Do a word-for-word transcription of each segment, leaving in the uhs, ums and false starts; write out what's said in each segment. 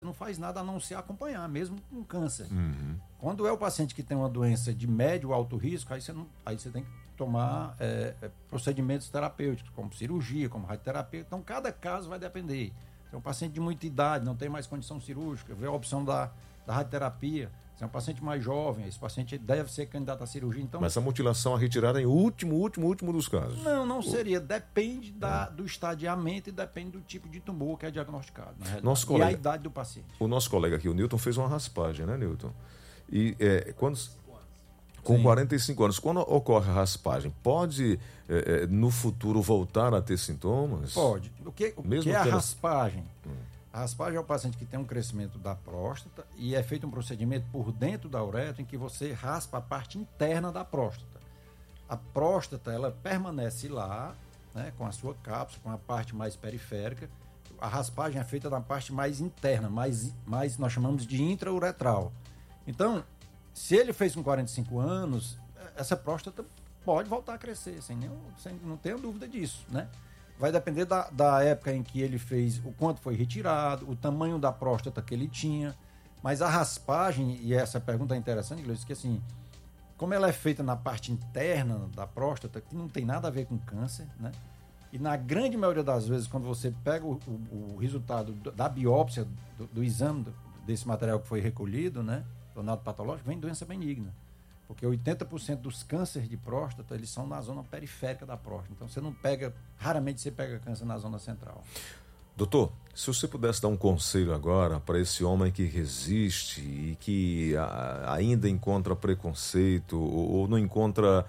não faz nada a não se acompanhar, mesmo com câncer. Uhum. Quando é o paciente que tem uma doença de médio ou alto risco, aí você, não, aí você tem que tomar é, é, procedimentos terapêuticos, como cirurgia, como radioterapia. Então, cada caso vai depender. Se é um paciente de muita idade, não tem mais condição cirúrgica, vê a opção da, da radioterapia. Se é um paciente mais jovem, esse paciente deve ser candidato à cirurgia. Então, mas a mutilação, a retirada é em último, último, último dos casos. Não, não seria. Depende da, do estadiamento e depende do tipo de tumor que é diagnosticado. Na nosso e colega, a idade do paciente. O nosso colega aqui, o Newton, fez uma raspagem, né, Newton? E é, quando, com Sim. quarenta e cinco anos, quando ocorre a raspagem, pode é, é, no futuro voltar a ter sintomas? Pode. O que, o Mesmo que é a tendo... raspagem? Hum. A raspagem é o paciente que tem um crescimento da próstata e é feito um procedimento por dentro da uretra em que você raspa a parte interna da próstata. A próstata, ela permanece lá, né, com a sua cápsula, com a parte mais periférica. A raspagem é feita na parte mais interna, mais, mais nós chamamos de intrauretral. Então, se ele fez com quarenta e cinco anos, essa próstata pode voltar a crescer, sem nenhum, sem, não tenho dúvida disso, né? Vai depender da, da época em que ele fez, o quanto foi retirado, o tamanho da próstata que ele tinha. Mas a raspagem, e essa pergunta é interessante, Gleison, que assim, como ela é feita na parte interna da próstata, que não tem nada a ver com câncer, né? E na grande maioria das vezes, quando você pega o, o, o resultado da biópsia, do, do exame desse material que foi recolhido, né? Do nado patológico, vem doença benigna. Porque oitenta por cento dos cânceres de próstata, eles são na zona periférica da próstata. Então, você não pega, raramente você pega câncer na zona central. Doutor, se você pudesse dar um conselho agora para esse homem que resiste e que a, ainda encontra preconceito ou, ou não encontra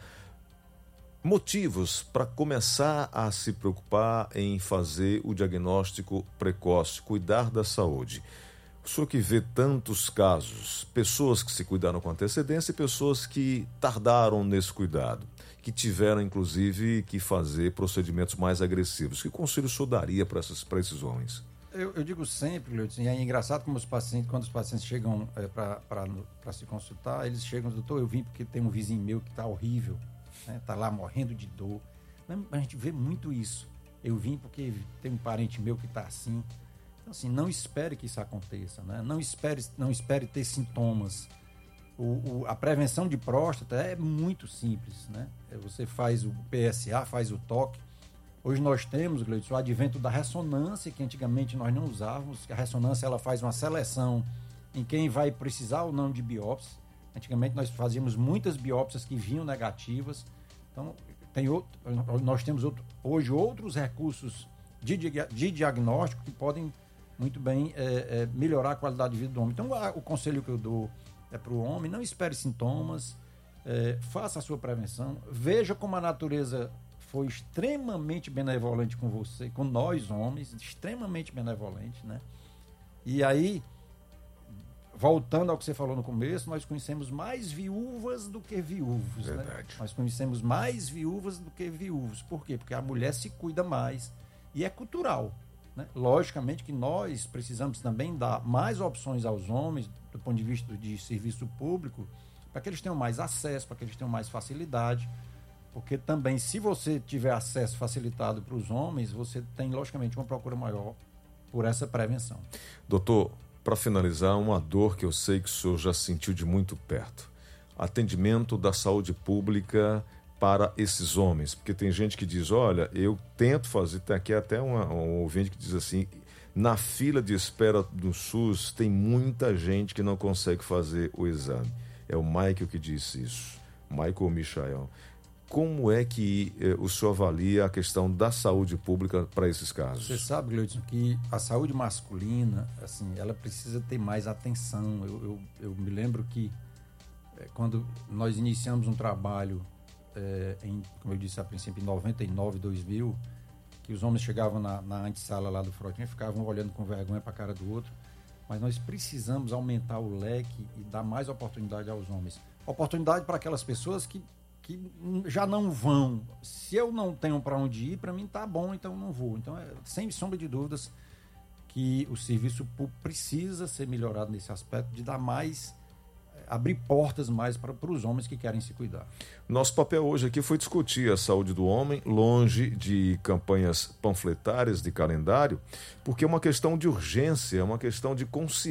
motivos para começar a se preocupar em fazer o diagnóstico precoce, cuidar da saúde. O senhor que vê tantos casos, pessoas que se cuidaram com antecedência e pessoas que tardaram nesse cuidado, que tiveram inclusive que fazer procedimentos mais agressivos. Que conselho o senhor daria para esses homens? Eu, eu digo sempre, Leudson, e é engraçado como os pacientes, quando os pacientes chegam é, para se consultar, eles chegam, doutor, eu vim porque tem um vizinho meu que está horrível, está né, tá lá morrendo de dor. A gente vê muito isso. Eu vim porque tem um parente meu que está assim. Então, assim, não espere que isso aconteça, né? Não espere, não espere ter sintomas. O, o, a prevenção de próstata é muito simples, né? Você faz o P S A, faz o toque. Hoje nós temos, Gleison, o advento da ressonância, que antigamente nós não usávamos. A ressonância ela faz uma seleção em quem vai precisar ou não de biópsia. Antigamente nós fazíamos muitas biópsias que vinham negativas. Então, tem outro, nós temos outro, hoje outros recursos de, de diagnóstico que podem muito bem é, é, melhorar a qualidade de vida do homem. Então, a, o conselho que eu dou é para o homem, não espere sintomas, é, faça a sua prevenção, veja como a natureza foi extremamente benevolente com você, com nós homens, extremamente benevolente, né? E aí, voltando ao que você falou no começo, nós conhecemos mais viúvas do que viúvos, Verdade. Né? Nós conhecemos mais viúvas do que viúvos. Por quê? Porque a mulher se cuida mais e é cultural. Né? Logicamente que nós precisamos também dar mais opções aos homens do ponto de vista de serviço público para que eles tenham mais acesso, para que eles tenham mais facilidade, porque também se você tiver acesso facilitado para os homens, você tem logicamente uma procura maior por essa prevenção. Doutor, para finalizar, uma dor que eu sei que o senhor já sentiu de muito perto, atendimento da saúde pública para esses homens, porque tem gente que diz, olha, eu tento fazer, tem aqui até uma, um ouvinte que diz assim, na fila de espera do SUS tem muita gente que não consegue fazer o exame. É o Michael que disse isso, Michael ou Michael. Como é que eh, o senhor avalia a questão da saúde pública para esses casos? Você sabe, Gleudson, que a saúde masculina, assim, ela precisa ter mais atenção. Eu, eu, eu me lembro que eh, quando nós iniciamos um trabalho É, em, como eu disse a princípio, em noventa e nove, dois mil, que os homens chegavam na, na antessala lá do Frotinha e ficavam olhando com vergonha para a cara do outro, mas nós precisamos aumentar o leque e dar mais oportunidade aos homens. Oportunidade para aquelas pessoas que, que já não vão. Se eu não tenho para onde ir, para mim tá bom, então eu não vou. Então, é, sem sombra de dúvidas, que o serviço público precisa ser melhorado nesse aspecto de dar mais, abrir portas mais para, para os homens que querem se cuidar. Nosso papel hoje aqui foi discutir a saúde do homem, longe de campanhas panfletárias de calendário, porque é uma questão de urgência, é uma questão de consciência.